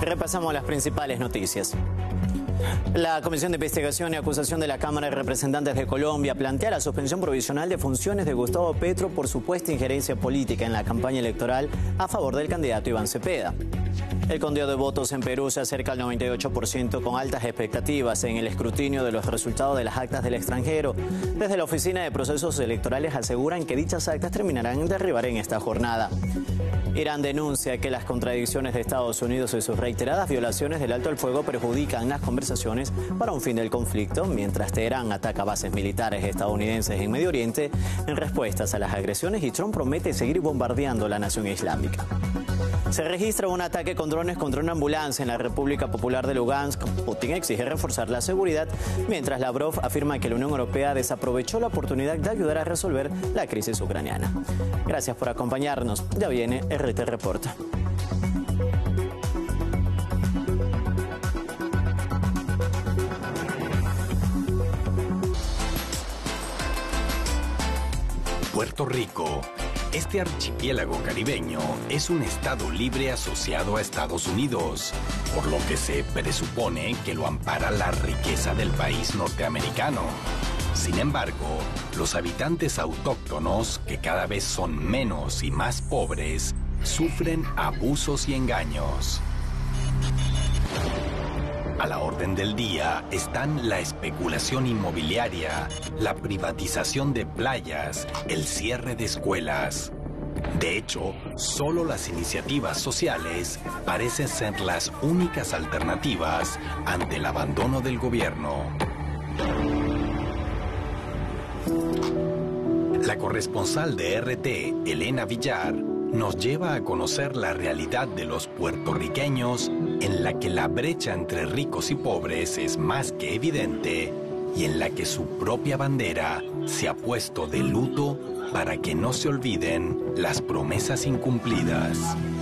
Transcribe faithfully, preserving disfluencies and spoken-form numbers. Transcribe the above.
Repasamos las principales noticias. La Comisión de Investigación y Acusación de la Cámara de Representantes de Colombia plantea la suspensión provisional de funciones de Gustavo Petro por supuesta injerencia política en la campaña electoral a favor del candidato Iván Cepeda. El conteo de votos en Perú se acerca al noventa y ocho por ciento con altas expectativas en el escrutinio de los resultados de las actas del extranjero. Desde la Oficina de Procesos Electorales aseguran que dichas actas terminarán de arribar en esta jornada. Irán denuncia que las contradicciones de Estados Unidos y sus reiteradas violaciones del alto el fuego perjudican las conversaciones para un fin del conflicto, mientras Teherán ataca bases militares estadounidenses en Medio Oriente en respuestas a las agresiones y Trump promete seguir bombardeando la nación islámica. Se registra un ataque con drones contra una ambulancia en la República Popular de Lugansk. Putin exige reforzar la seguridad, mientras Lavrov afirma que la Unión Europea desaprovechó la oportunidad de ayudar a resolver la crisis ucraniana. Gracias por acompañarnos. Ya viene R T Reporta. Puerto Rico. Este archipiélago caribeño es un estado libre asociado a Estados Unidos, por lo que se presupone que lo ampara la riqueza del país norteamericano. Sin embargo, los habitantes autóctonos, que cada vez son menos y más pobres, sufren abusos y engaños. A la orden del día están la especulación inmobiliaria, la privatización de playas, el cierre de escuelas. De hecho, solo las iniciativas sociales parecen ser las únicas alternativas ante el abandono del gobierno. La corresponsal de R T, Elena Villar, nos lleva a conocer la realidad de los puertorriqueños, en la que la brecha entre ricos y pobres es más que evidente y en la que su propia bandera se ha puesto de luto para que no se olviden las promesas incumplidas.